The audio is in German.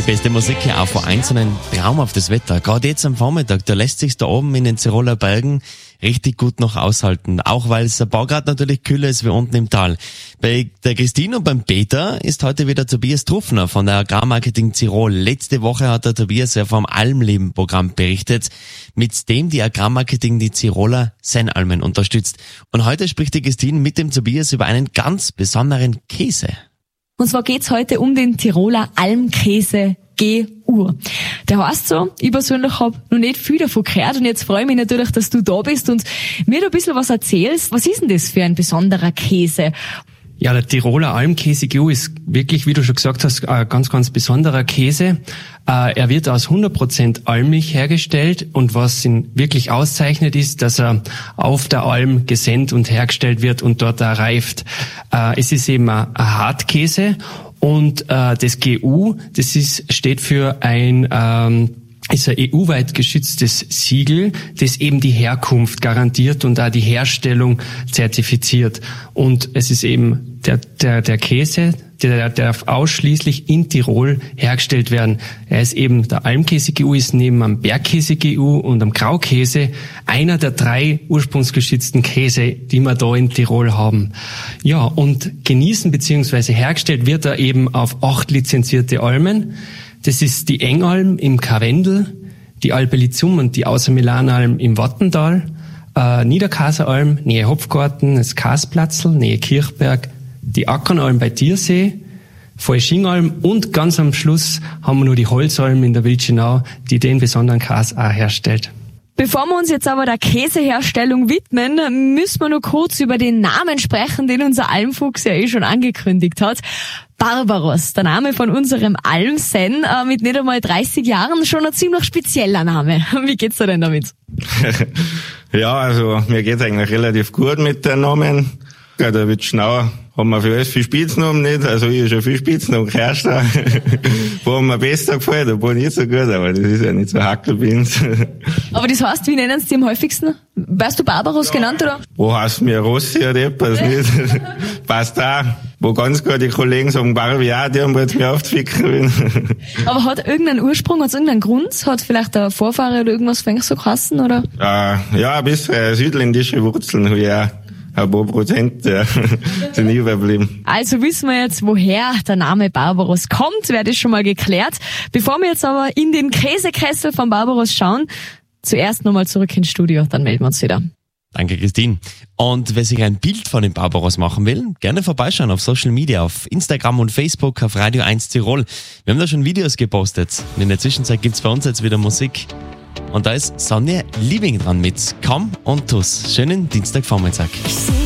beste Musik hier auf V1 und ein traumhaftes Wetter. Gerade jetzt am Vormittag, da lässt sich's da oben in den Tiroler Bergen richtig gut noch aushalten. Auch weil es ein paar Grad natürlich kühler ist wie unten im Tal. Bei der Christine und beim Peter ist heute wieder Tobias Truffner von der Agrarmarketing Tirol. Letzte Woche hat der Tobias ja vom Almleben-Programm berichtet, mit dem die Agrarmarketing die Tiroler Sennalmen unterstützt. Und heute spricht die Christine mit dem Tobias über einen ganz besonderen Käse. Und zwar geht's heute um den Tiroler Almkäse GU. Der heißt so, ich persönlich habe noch nicht viel davon gehört und jetzt freue ich mich natürlich, dass du da bist und mir da ein bisschen was erzählst. Was ist denn das für ein besonderer Käse? Ja, der Tiroler Almkäse GU ist wirklich, wie du schon gesagt hast, ein ganz, ganz besonderer Käse. Er wird aus 100% Almmilch hergestellt und was ihn wirklich auszeichnet ist, dass er auf der Alm gesennt und hergestellt wird und dort auch reift. Es ist eben ein Hartkäse und das GU, steht für ist ein EU-weit geschütztes Siegel, das eben die Herkunft garantiert und auch die Herstellung zertifiziert. Und es ist eben der Käse, der darf ausschließlich in Tirol hergestellt werden. Er ist eben, der Almkäse-GU ist neben am Bergkäse-GU und am Graukäse einer der 3 ursprungsgeschützten Käse, die wir da in Tirol haben. Ja, und genießen bzw. hergestellt wird er eben auf 8 lizenzierte Almen. Das ist die Engalm im Karwendel, die Alpelizum und die Außermilanalm im Wattental, Niederkaseralm, Nähe Hopfgarten, das Kasplatzl, Nähe Kirchberg, die Ackernalm bei Tiersee, Falschingalm und ganz am Schluss haben wir noch die Holzalm in der Wildschenau, die den besonderen Käse auch herstellt. Bevor wir uns jetzt aber der Käseherstellung widmen, müssen wir noch kurz über den Namen sprechen, den unser Almfuchs ja schon angekündigt hat. Barbaros, der Name von unserem Almsenn, mit nicht einmal 30 Jahren, schon ein ziemlich spezieller Name. Wie geht's dir denn damit? Ja, also mir geht's eigentlich relativ gut mit den Namen. Ja, der Wildschenauer haben wir für alles viel Spitznamen nicht, also ich habe schon viel Spitznamen gehört. Wo haben mir besser gefallen, da bin ich nicht so gut, aber das ist ja nicht so Hackelbins. Aber das heißt, wie nennen sie dich am häufigsten? Weißt du Barbaros genannt, oder? Wo heißt mir Rossi oder etwas nicht? Passt auch. Wo ganz gute Kollegen sagen Barbie auch, die haben jetzt mir aufzuficken. Aber hat irgendeinen Ursprung, hat es irgendeinen Grund? Hat vielleicht der Vorfahre oder irgendwas fängt so geheißen, oder? Ja, ein bisschen südländische Wurzeln habe ich auch. Ein paar Prozent, ja, sind überblieben. Also wissen wir jetzt, woher der Name Barbaros kommt, wäre das schon mal geklärt. Bevor wir jetzt aber in den Käsekessel von Barbaros schauen, zuerst nochmal zurück ins Studio, dann melden wir uns wieder. Danke, Christine. Und wer sich ein Bild von dem Barbaros machen will, gerne vorbeischauen auf Social Media, auf Instagram und Facebook, auf Radio 1 Tirol. Wir haben da schon Videos gepostet. Und in der Zwischenzeit gibt's bei uns jetzt wieder Musik. Und da ist Sonja Liebing dran mit Komm und Tuss. Schönen Dienstagvormittag.